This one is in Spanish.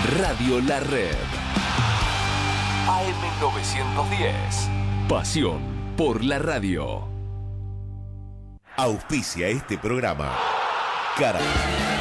Radio La Red. AM910. Pasión por la radio. Auspicia este programa. Cara.